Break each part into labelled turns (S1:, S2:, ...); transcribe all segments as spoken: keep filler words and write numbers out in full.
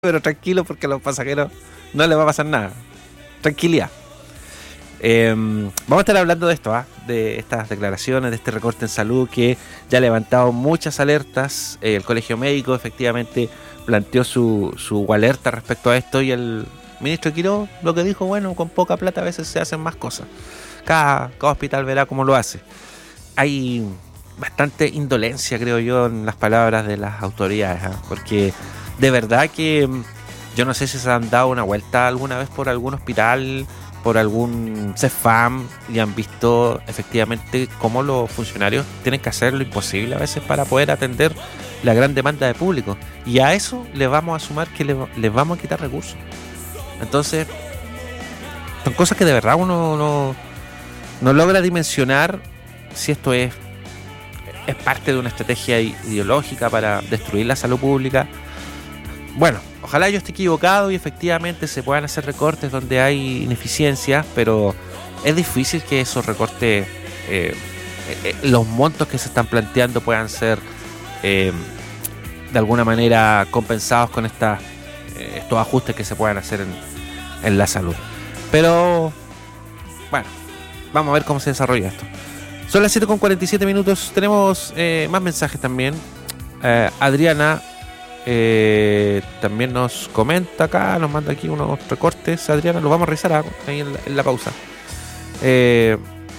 S1: pero tranquilo porque a los pasajeros no les va a pasar nada. Tranquilidad. Eh, vamos a estar hablando de esto, ¿eh? de estas declaraciones, de este recorte en salud que ya ha levantado muchas alertas. Eh, el Colegio Médico efectivamente planteó su, su alerta respecto a esto, y el ministro Quiró lo que dijo, bueno, con poca plata a veces se hacen más cosas. Cada, cada hospital verá cómo lo hace. Hay bastante indolencia, creo yo, en las palabras de las autoridades, ¿eh? Porque de verdad que yo no sé si se han dado una vuelta alguna vez por algún hospital, por algún CEFAM, y han visto efectivamente cómo los funcionarios tienen que hacer lo imposible a veces para poder atender la gran demanda de público, y a eso le vamos a sumar que le, les vamos a quitar recursos. Entonces son cosas que de verdad uno no, no logra dimensionar si esto es, es parte de una estrategia ideológica para destruir la salud pública. Bueno, ojalá yo esté equivocado y efectivamente se puedan hacer recortes donde hay ineficiencias, pero es difícil que esos recortes, eh, eh, los montos que se están planteando puedan ser eh, de alguna manera compensados con esta, eh, estos ajustes que se puedan hacer en, en la salud. Pero bueno, vamos a ver cómo se desarrolla esto. Son las siete con cuarenta y siete minutos. Tenemos eh, más mensajes también. eh, Adriana Eh, también nos comenta acá, nos manda aquí unos recortes. Adriana, los vamos a revisar ahí en la, en la pausa. Eh,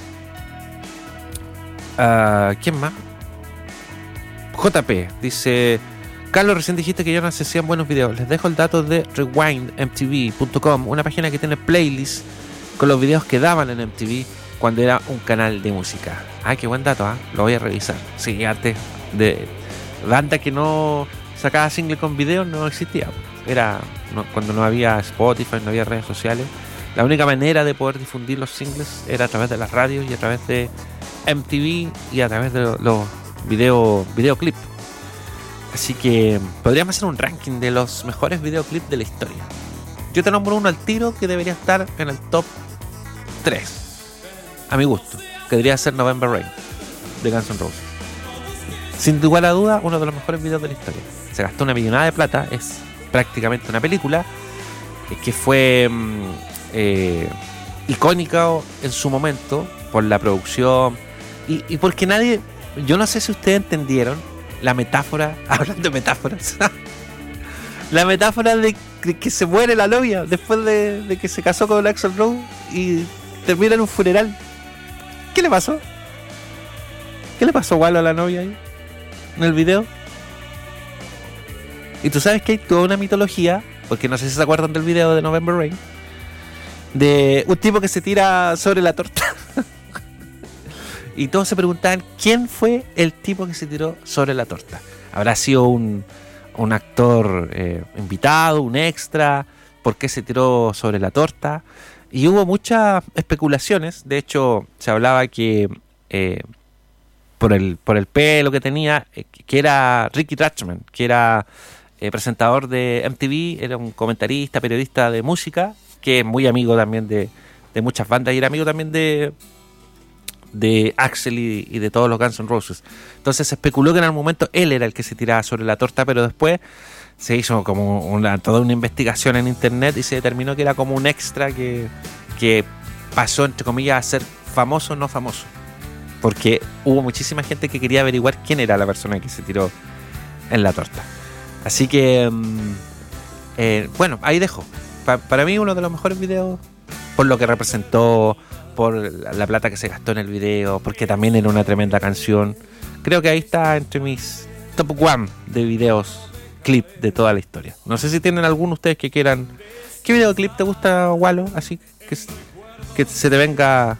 S1: uh, ¿Quién más? J P dice: Carlos, recién dijiste que ya no se hacían buenos videos. Les dejo el dato de rewind m t v punto com, una página que tiene playlists con los videos que daban en M T V cuando era un canal de música. Ah, qué buen dato, ¿eh? Lo voy a revisar. Sí, antes de banda que no sacaba single con video no existía. Era no, cuando no había Spotify, no había redes sociales. La única manera de poder difundir los singles era a través de las radios y a través de M T V y a través de los video, videoclips. Así que podríamos hacer un ranking de los mejores videoclips de la historia. Yo te nombro uno al tiro que debería estar en el top tres, a mi gusto, que debería ser November Rain de Guns N' Roses. Sin lugar a duda, uno de los mejores videos de la historia. Se gastó una millonada de plata, es prácticamente una película que fue eh, icónica en su momento por la producción y, y porque nadie, yo no sé si ustedes entendieron la metáfora, hablando de metáforas, la metáfora de, de que se muere la novia después de, de que se casó con Axl Rose y termina en un funeral. ¿Qué le pasó? ¿Qué le pasó, Walo, a la novia ahí en el video? Y tú sabes que hay toda una mitología, porque no sé si se acuerdan del video de November Rain, de un tipo que se tira sobre la torta. Y todos se preguntaban quién fue el tipo que se tiró sobre la torta. ¿Habrá sido un, un actor eh, invitado, un extra? ¿Por qué se tiró sobre la torta? Y hubo muchas especulaciones. De hecho, se hablaba que eh, por el por el pelo que tenía, eh, que era Ricky Rachman, que era eh, presentador de M T V, era un comentarista, periodista de música, que es muy amigo también de, de muchas bandas y era amigo también de de Axl y, y de todos los Guns N' Roses. Entonces se especuló que en algún momento él era el que se tiraba sobre la torta, pero después se hizo como una, toda una investigación en internet y se determinó que era como un extra que, que pasó, entre comillas, a ser famoso o no famoso, porque hubo muchísima gente que quería averiguar quién era la persona que se tiró en la torta. Así que eh, bueno, ahí dejo. Pa- para mí uno de los mejores videos, por lo que representó, por la plata que se gastó en el video, porque también era una tremenda canción. Creo que ahí está entre mis top one de videos clip de toda la historia. No sé si tienen alguno ustedes que quieran. ¿Qué videoclip te gusta, Walo? Así que, que se te venga.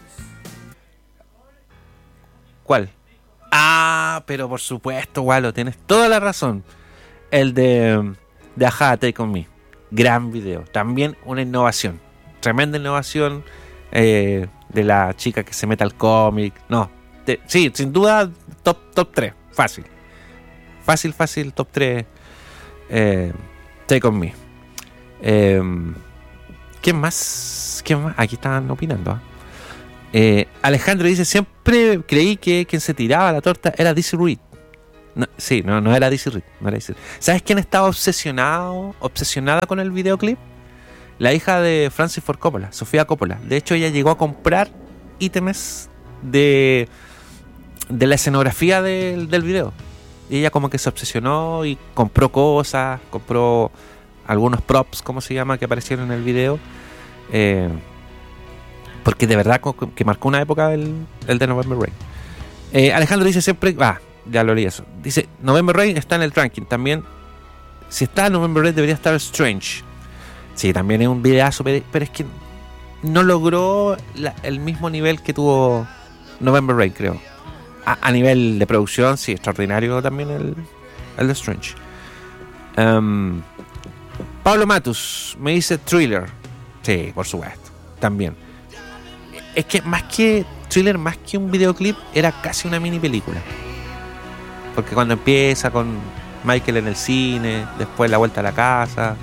S1: ¿Cuál? Ah, pero por supuesto, Walo, tienes toda la razón. El de, de Ajá, Take On Me. Gran video. También una innovación. Tremenda innovación. Eh, de la chica que se mete al cómic. No, te, sí, sin duda top, top tres, fácil fácil, fácil, top tres. eh, Take On Me. eh, ¿Quién más? ¿Quién más? Aquí están opinando, ¿eh? Eh, Alejandro dice: siempre creí que quien se tiraba la torta era Dizzy Reed. No, sí, no, no era Daisy Ridley, no era Daisy Ridley. ¿Sabes quién estaba obsesionado, obsesionada con el videoclip? La hija de Francis Ford Coppola, Sofía Coppola. De hecho, ella llegó a comprar ítems de, de la escenografía del, del video. Y ella como que se obsesionó y compró cosas, compró algunos props, ¿cómo se llama?, que aparecieron en el video. Eh, porque de verdad que marcó una época el, el de November Rain. Eh, Alejandro dice siempre... Ah, ya lo leí eso. Dice, November Rain está en el ranking. También, si está en November Rain, debería estar Strange. Sí, también es un videazo, pero, pero es que no logró la, el mismo nivel que tuvo November Rain, creo. A, a nivel de producción, sí, extraordinario también el, el de Strange. Um, Pablo Matus me dice Thriller. Sí, por supuesto, también. Es que más que Thriller, más que un videoclip, era casi una mini película. Porque cuando empieza con Michael en el cine, después la vuelta a la casa,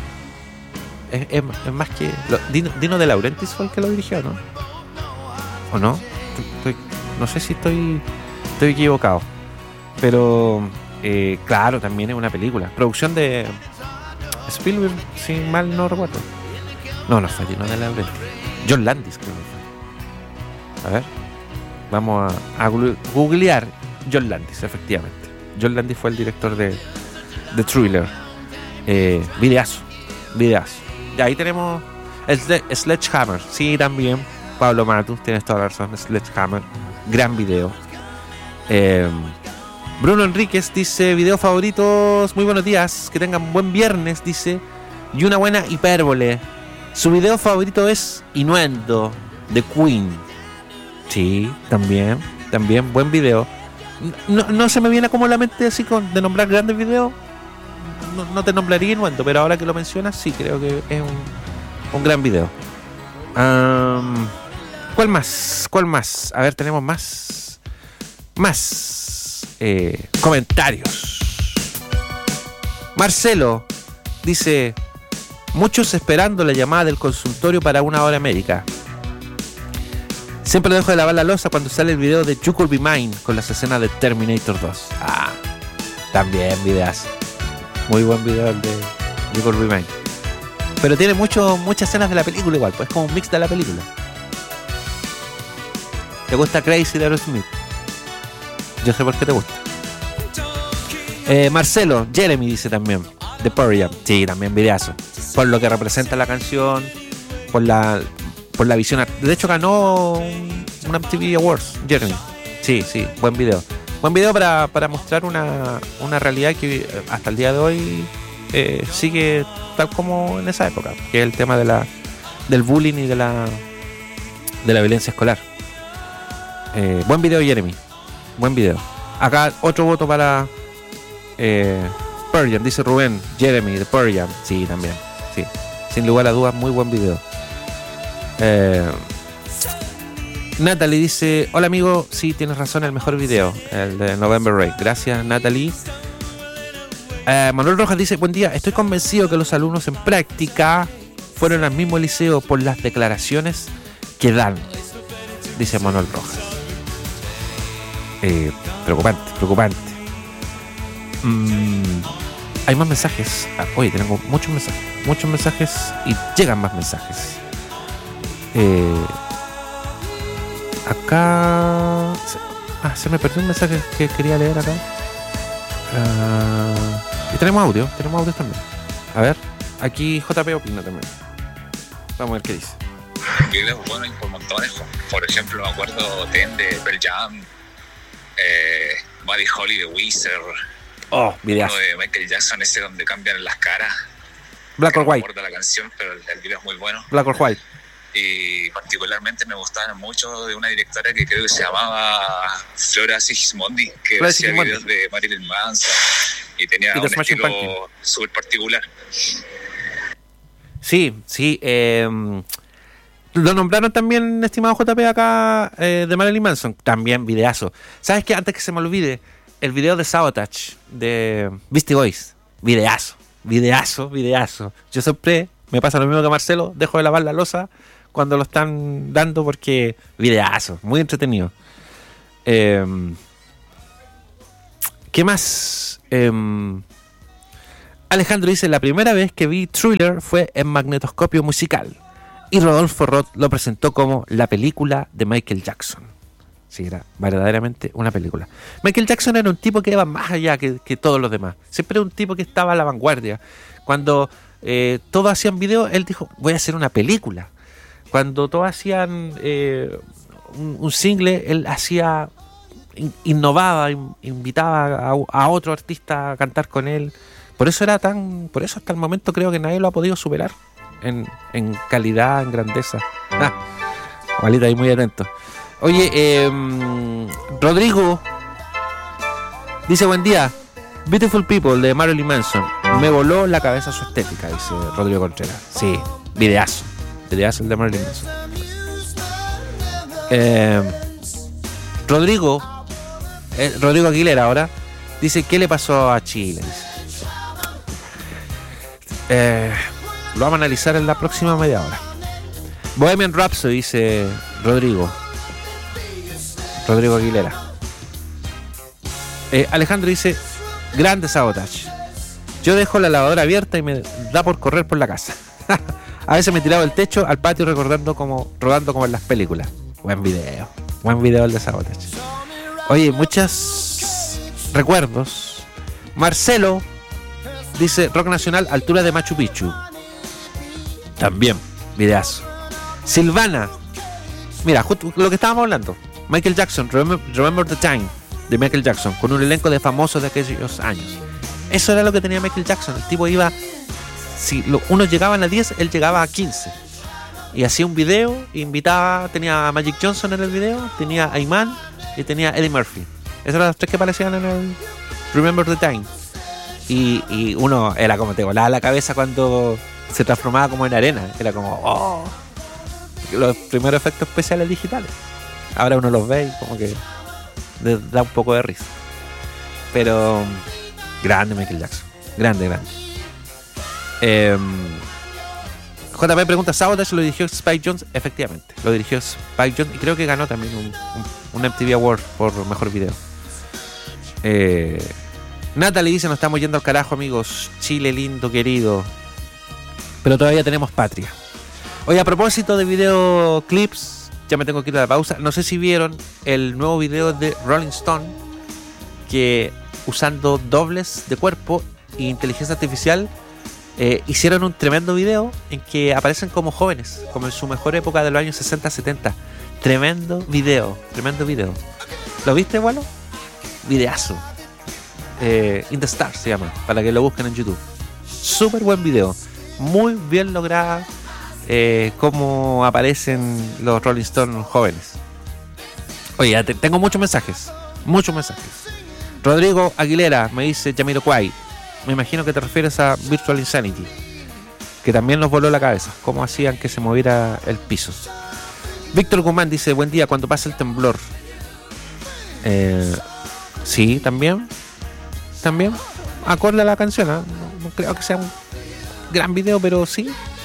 S1: es, es, es más que... Lo, Dino, Dino De Laurentiis fue el que lo dirigió, ¿no? ¿O no? Estoy, no sé si estoy, estoy equivocado. Pero, eh, claro, también es una película. Producción de Spielberg, si mal no recuerdo. No, no fue Dino De Laurentiis. John Landis, creo que fue. A ver. Vamos a, a googlear John Landis, efectivamente. John Landis fue el director de, de Thriller. Eh, videazo. Videazo. Y ahí tenemos el Sledgehammer. Sí, también. Pablo Matus, tienes toda la razón. Sledgehammer. Gran video. Eh, Bruno Enríquez dice: video favoritos. Muy buenos días. Que tengan buen viernes, dice. Y una buena hipérbole. Su video favorito es Innuendo, de Queen. Sí, también. También, buen video. No, no se me viene como a la mente así con, de nombrar grandes videos. No, no te nombraría Innuendo, pero ahora que lo mencionas, sí, creo que es un, un gran video. Um, ¿Cuál más? ¿Cuál más? A ver, tenemos más. Más eh, comentarios. Marcelo dice: muchos esperando la llamada del consultorio para una hora médica. Siempre dejo de lavar la losa cuando sale el video de You Could Be Mine con las escenas de Terminator dos. Ah, también videas. Muy buen video el de You Could Be Mine. Pero tiene mucho, muchas escenas de la película igual, pues es como un mix de la película. ¿Te gusta Crazy de Aerosmith? Yo sé por qué te gusta. Eh, Marcelo, Jeremy dice también, de Pearl Jam. Sí, también videazo. Por lo que representa la canción, por la... por la visión. De hecho ganó un, un M T V Awards, Jeremy. Sí, sí, buen video. Buen video para, para mostrar una, una realidad que hasta el día de hoy eh, sigue tal como en esa época, que es el tema de la del bullying y de la de la violencia escolar. Eh, buen video, Jeremy. Buen video. Acá otro voto para eh, Pearl Jam, dice Rubén. Jeremy de Pearl Jam. Sí, también. Sí. Sin lugar a dudas, muy buen video. Eh, Natalie dice: hola amigo, sí, tienes razón, el mejor video, el de November Rain. Gracias, Natalie. eh, Manuel Rojas dice: buen día, estoy convencido que los alumnos en práctica fueron al mismo liceo por las declaraciones que dan, dice Manuel Rojas. eh, Preocupante, preocupante. mm, Hay más mensajes. ah, Oye, tengo muchos mensajes Muchos mensajes y llegan más mensajes. Eh, acá se, ah, se me perdió un mensaje que quería leer acá. Uh, y tenemos audio, tenemos audio también. A ver, aquí J P opina también. Vamos a ver qué dice.
S2: Videos buenos y por montones. Por ejemplo, me acuerdo Ten de Pearl Jam, eh, Buddy Holly de Weezer.
S1: Oh, videazo.
S2: Uno de Michael Jackson, ese donde cambian las caras.
S1: Black or
S2: no
S1: White.
S2: No me acuerdo la canción, pero el, el video es muy bueno.
S1: Black or White.
S2: Y particularmente me gustaban mucho de una directora que creo que se llamaba Flora Sigismondi, que
S1: Flora
S2: hacía
S1: Sigismondi.
S2: videos de Marilyn Manson y tenía
S1: Y
S2: un
S1: Smashing
S2: estilo
S1: Pumpkins.
S2: súper particular.
S1: Sí, sí. Eh, lo nombraron también, estimado J P, acá eh, de Marilyn Manson. También videazo. ¿Sabes qué? Antes que se me olvide, el video de Sabotage de Beastie Boys. Videazo, videazo, videazo. Yo siempre me pasa lo mismo que a Marcelo. Dejo de lavar la losa cuando lo están dando porque videazo, muy entretenido. Eh, ¿Qué más? Eh, Alejandro dice, la primera vez que vi Thriller fue en Magnetoscopio Musical y Rodolfo Roth lo presentó como la película de Michael Jackson. Sí, era verdaderamente una película. Michael Jackson era un tipo que iba más allá que, que todos los demás. Siempre era un tipo que estaba a la vanguardia. Cuando eh, todos hacían video, él dijo, voy a hacer una película. Cuando todos hacían eh, un, un single, él hacía, in, innovaba, in, invitaba a, a otro artista a cantar con él. Por eso era tan, por eso hasta el momento creo que nadie lo ha podido superar en, en calidad, en grandeza. Ah, Juanita ahí muy atento. Oye, eh, Rodrigo dice, buen día, Beautiful People de Marilyn Manson. Me voló la cabeza su estética, dice Rodrigo Contreras. Sí, videazo, videazo el de Marilyn Manson. Eh, Rodrigo, eh, Rodrigo Aguilera ahora, dice, ¿qué le pasó a Chile? Dice. Eh, lo vamos a analizar en la próxima media hora. Bohemian Rhapsody, dice Rodrigo. Rodrigo Aguilera. Eh, Alejandro dice, grande Sabotage. Yo dejo la lavadora abierta y me da por correr por la casa. A veces me tiraba del techo al patio recordando como, rodando como en las películas. Buen video. Buen video el de Sabotage. Oye, muchos recuerdos. Marcelo dice, rock nacional, altura de Machu Picchu. También, videazo. Silvana. Mira, justo lo que estábamos hablando. Michael Jackson, Remember, Remember the Time, de Michael Jackson, con un elenco de famosos de aquellos años. Eso era lo que tenía Michael Jackson. El tipo iba, si lo, unos llegaban a diez, él llegaba a quince. Y hacía un video, invitaba, tenía a Magic Johnson en el video, tenía a Iman y tenía a Eddie Murphy. Esos eran los tres que aparecían en el Remember the Time. Y, y uno era como te volaba la cabeza cuando se transformaba como en arena. Era como, oh, los primeros efectos especiales digitales. Ahora uno los ve y como que les da un poco de risa. Pero grande Michael Jackson. Grande, grande. Eh, J P pregunta, ¿Sabotage lo dirigió Spike Jonze? Efectivamente, lo dirigió Spike Jonze y creo que ganó también un, un, un M T V Award por mejor video. Eh, Natalie dice, nos estamos yendo al carajo, amigos. Chile lindo, querido. Pero todavía tenemos patria. Oye, a propósito de videoclips, ya me tengo que ir a la pausa. No sé si vieron el nuevo video de Rolling Stone, que usando dobles de cuerpo e inteligencia artificial eh, hicieron un tremendo video en que aparecen como jóvenes, como en su mejor época de los años sesenta setenta. Tremendo video, tremendo video. ¿Lo viste, Walo? Videazo. Eh, In the Stars se llama, para que lo busquen en YouTube. Súper buen video, muy bien lograda. Eh, cómo aparecen los Rolling Stones jóvenes. Oye, ya te, tengo muchos mensajes. Muchos mensajes. Rodrigo Aguilera me dice Jamiroquai. Me imagino que te refieres a Virtual Insanity, que también nos voló la cabeza. Cómo hacían que se moviera el piso. Víctor Guzmán dice, buen día, cuando pasa el temblor. Eh, sí, también. También. Acorde a la canción. ¿eh? No, no creo que sea un gran video, pero sí.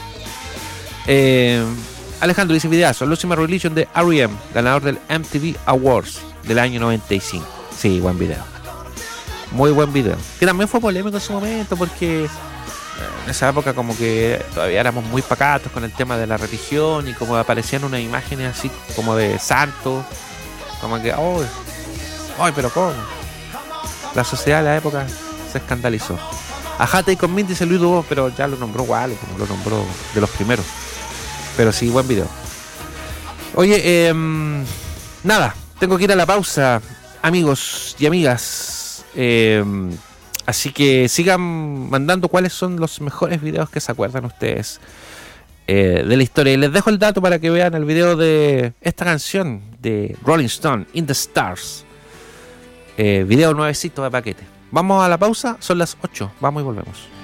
S1: Eh, Alejandro dice, videazo, Lucifer Religion de R E M, ganador del M T V Awards del año noventa y cinco. Sí, buen video. Muy buen video. Que también fue polémico en su momento porque en esa época como que todavía éramos muy pacatos con el tema de la religión y como aparecían unas imágenes así como de santos. Como que, oh, ay, pero ¿cómo? La sociedad de la época se escandalizó. Ajá, y con Mint dice Luis Dubó, pero ya lo nombró Wally, como lo nombró de los primeros. Pero sí, buen video. Oye, eh, nada, tengo que ir a la pausa, amigos y amigas. Eh, así que sigan mandando cuáles son los mejores videos que se acuerdan ustedes eh, de la historia. Y les dejo el dato para que vean el video de esta canción de Rolling Stone, In the Stars. Eh, video nuevecito de paquete. Vamos a la pausa, son las ocho. Vamos y volvemos.